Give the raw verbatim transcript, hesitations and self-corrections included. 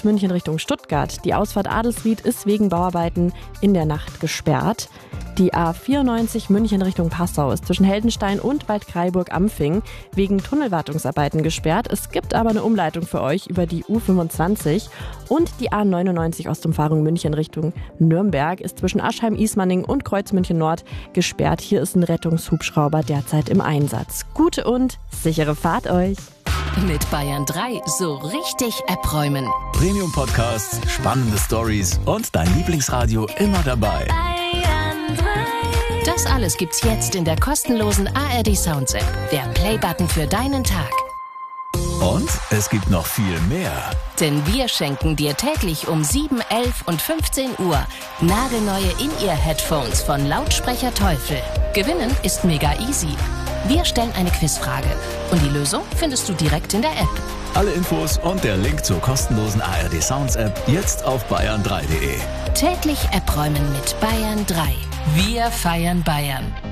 Kreuz München Richtung Stuttgart. Die Ausfahrt Adelsried ist wegen Bauarbeiten in der Nacht gesperrt. Die A vierundneunzig München Richtung Passau ist zwischen Heldenstein und Waldkraiburg-Ampfing wegen Tunnelwartungsarbeiten gesperrt. Es gibt aber eine Umleitung für euch über die U fünfundzwanzig. Und die A neunundneunzig Ostumfahrung München Richtung Nürnberg ist zwischen Aschheim-Ismaning und Kreuz München Nord gesperrt. Hier ist ein Rettungshubschrauber derzeit im Einsatz. Gute und sichere Fahrt euch! Mit Bayern drei so richtig abräumen. Premium-Podcasts, spannende Stories und dein Lieblingsradio immer dabei. Das alles gibt's jetzt in der kostenlosen A R D Sounds App. Der Play-Button für deinen Tag. Und es gibt noch viel mehr. Denn wir schenken dir täglich um sieben, elf und fünfzehn Uhr nagelneue In-Ear-Headphones von Lautsprecher Teufel. Gewinnen ist mega easy. Wir stellen eine Quizfrage und die Lösung findest du direkt in der App. Alle Infos und der Link zur kostenlosen A R D Sounds App jetzt auf bayern drei punkt de. Täglich App räumen mit Bayern drei. Wir feiern Bayern.